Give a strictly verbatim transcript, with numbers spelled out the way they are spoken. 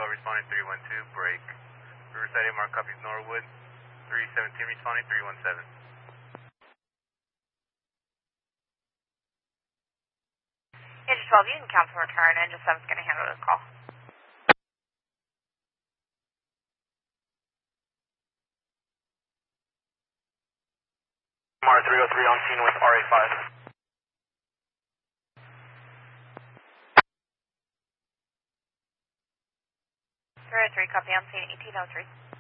twelve responding three one two, break. Riverside A Mark copies Norwood, three seventeen responding three one seven. Engine twelve, you can cancel return. Engine seven is going to handle this call. M R three oh three on scene with R A five. three oh three, copy on scene eighteen oh three.